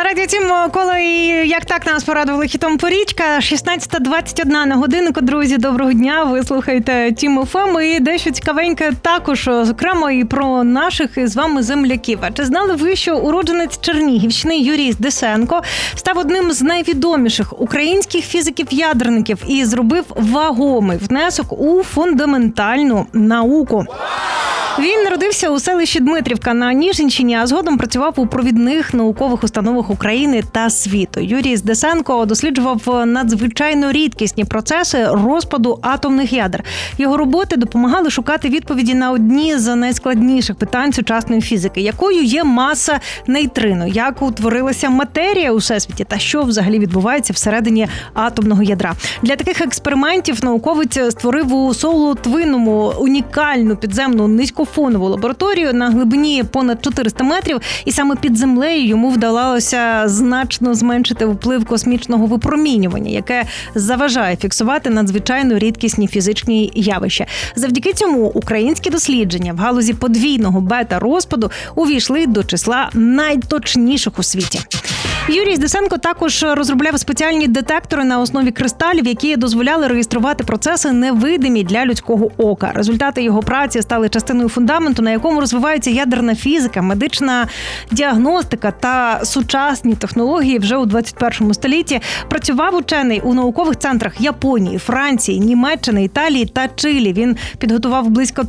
На радіо Тім Микола і як так нас порадували хітом «Порічка». 16:21 на годиннику, друзі. Доброго дня. Ви слухаєте Тім ФМ і дещо цікавеньке також, зокрема, і про наших із вами земляків. А чи знали ви, що уродженець Чернігівщини Юрій Здесенко став одним з найвідоміших українських фізиків-ядерників і зробив вагомий внесок у фундаментальну науку? Він народився у селищі Дмитрівка на Ніжинщині, а згодом працював у провідних наукових установах України та світу. Юрій Здесенко досліджував надзвичайно рідкісні процеси розпаду атомних ядер. Його роботи допомагали шукати відповіді на одні з найскладніших питань сучасної фізики. Якою є маса нейтрино, як утворилася матерія у всесвіті та що взагалі відбувається всередині атомного ядра. Для таких експериментів науковець створив у Солотвинному унікальну підземну низькофонову лабораторію на глибині понад 400 метрів, і саме під землею йому вдалося значно зменшити вплив космічного випромінювання, яке заважає фіксувати надзвичайно рідкісні фізичні явища. Завдяки цьому українські дослідження в галузі подвійного бета-розпаду увійшли до числа найточніших у світі. Юрій Здесенко також розробляв спеціальні детектори на основі кристалів, які дозволяли реєструвати процеси, невидимі для людського ока. Результати його праці стали частиною фундаменту, на якому розвивається ядерна фізика, медична діагностика та сучасні технології вже у 21 столітті. Працював учений у наукових центрах Японії, Франції, Німеччини, Італії та Чилі. Він підготував близько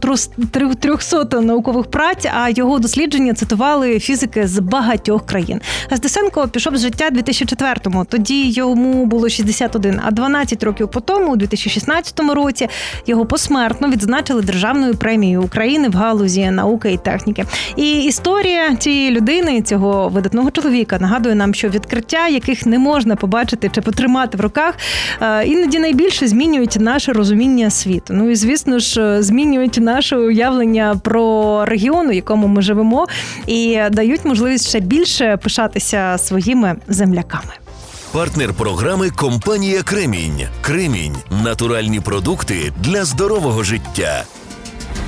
300 наукових праць, а його дослідження цитували фізики з багатьох країн. Здесенко пішов з життя 2004-му. Тоді йому було 61, а 12 років по тому, у 2016 році, його посмертно відзначили Державною премією України в галузі науки і техніки. І історія цієї людини, цього видатного чоловіка, нагадує нам, що відкриття, яких не можна побачити чи потримати в руках, іноді найбільше змінюють наше розуміння світу. Ну і, звісно ж, змінюють наше уявлення про регіон, у якому ми живемо, і дають можливість ще більше пишатися своїми земляками. Партнер програми – компанія «Кремінь». «Кремінь» – натуральні продукти для здорового життя.